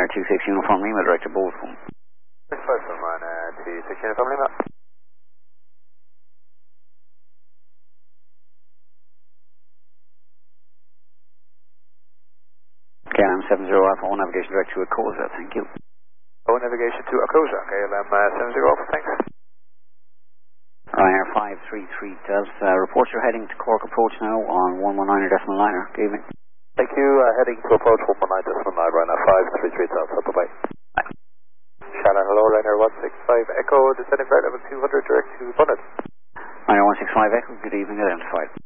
Liner 26 Uniform Lima, Director Bolton. 5 from Liner 26 Uniform Lima. KLM 70 Alpha 1 Navigation Direct to Acosa, thank you. Navigation to Acosa, KLM 70 Alpha, thanks. Ryanair 533 Delta, report you're heading to Cork approach now on 119 decimal liner. Good evening. Thank you, heading to approach 119 decimal liner, Ryanair 533 Delta, bye-bye. Bye. Shannon, hello, Ryanair 165 Echo, descending flight level 200 direct to Bunnet. Ryanair 165 Echo, good evening, identified.